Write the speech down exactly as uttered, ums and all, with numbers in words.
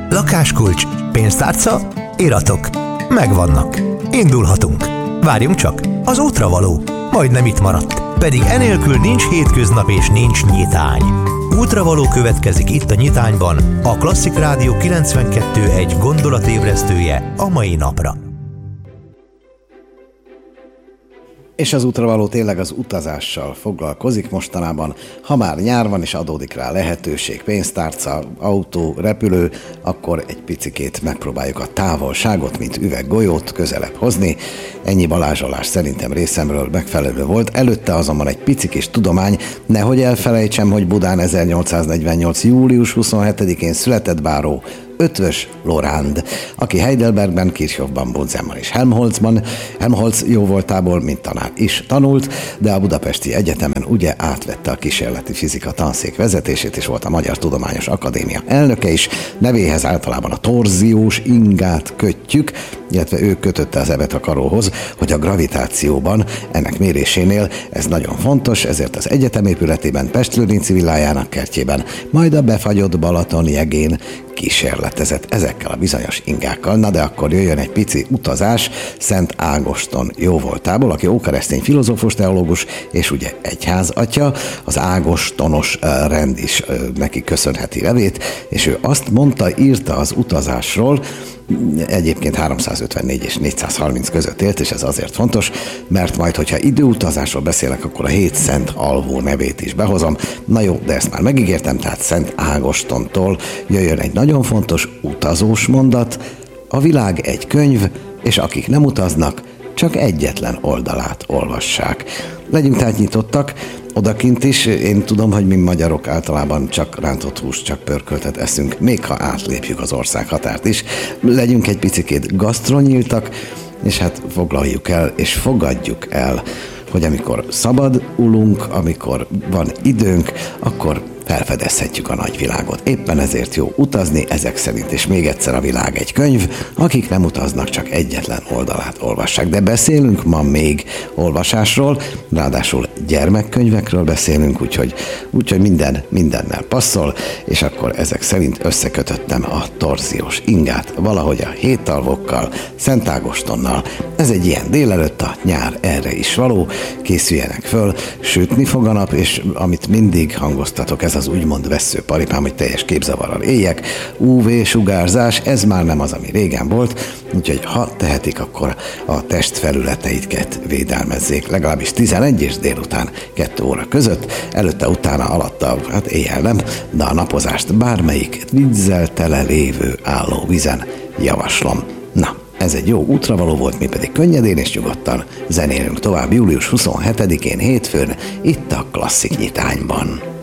Lakáskulcs, pénztárca, iratok. Megvannak. Indulhatunk. Várjunk csak, az útra való. Majdnem itt maradt. Pedig enélkül nincs hétköznap és nincs nyitány. Útravaló következik itt a Nyitányban, a Klasszik Rádió kilencvenkettő egy gondolatébresztője a mai napra. És az útravaló tényleg az utazással foglalkozik mostanában. Ha már nyár van és adódik rá lehetőség, pénztárca, autó, repülő, akkor egy picikét megpróbáljuk a távolságot, mint üveggolyót közelebb hozni. Ennyi balázsolás szerintem részemről megfelelő volt. Előtte azonban egy pici kis tudomány, nehogy elfelejtsem, hogy Budán ezernyolcszáznegyvennyolc. július huszonhetedikén született báró Ötvös Loránd, aki Heidelbergben, Kirchhoffban, Bunzenban és Helmholtzban, Helmholtz jóvoltából, mint tanár is tanult, de a Budapesti Egyetemen ugye átvette a kísérleti fizika tanszék vezetését, és volt a Magyar Tudományos Akadémia elnöke is. Nevéhez általában a torziós ingát kötjük, illetve ő kötötte az ebet a karóhoz, hogy a gravitációban, ennek mérésénél ez nagyon fontos, ezért az egyetem épületében, Pest-Lőrinci villájának kertjében, majd a befagyott Balaton jegén kísérletezett ezekkel a bizonyos ingákkal. Na de akkor jöjjön egy pici utazás Szent Ágoston jóvoltából, aki ókeresztény filozófus, teológus, és ugye egyházatya, az ágostonos rend is neki köszönheti nevét, és ő azt mondta, írta az utazásról, egyébként háromszázötvennégy és négyszázharminc között élt, és ez azért fontos, mert majd, hogyha időutazásról beszélek, akkor a hét szent alvó nevét is behozom. Na jó, de ezt már megígértem, tehát Szent Ágostontól jöjjön egy nagyon fontos utazós mondat: a világ egy könyv, és akik nem utaznak, csak egyetlen oldalát olvassák. Legyünk tehát nyitottak, odakint is. Én tudom, hogy mi magyarok általában csak rántott húst, csak pörköltet eszünk, még ha átlépjük az ország határt is. Legyünk egy picikét gasztronyíltak, és hát foglaljuk el, és fogadjuk el, hogy amikor szabadulunk, amikor van időnk, akkor felfedezhetjük a nagyvilágot. Éppen ezért jó utazni, ezek szerint, és még egyszer a világ egy könyv, akik nem utaznak, csak egyetlen oldalát olvassák. De beszélünk ma még olvasásról, ráadásul gyermekkönyvekről beszélünk, úgyhogy, úgyhogy minden mindennel passzol, és akkor ezek szerint összekötöttem a torziós ingát valahogy a hétalvokkal, Szent Ágostonnal. Ez egy ilyen délelőtt, a nyár erre is való, készüljenek föl, sütni fog a nap, és amit mindig hangoztatok, ez az úgymond vesszőparipám, hogy teljes képzavarral éljek, ú vé-sugárzás, ez már nem az, ami régen volt, úgyhogy ha tehetik, akkor a testfelületeiket védelmezzék, legalábbis tizenegy és délután kettő óra között, előtte, utána, alatta, hát éjjel nem, de a napozást bármelyik vízzel tele lévő állóvízen javaslom. Na, ez egy jó útravaló volt, mi pedig könnyedén és nyugodtan zenélünk tovább július huszonhetedikén hétfőn itt a Klasszik Nyitányban.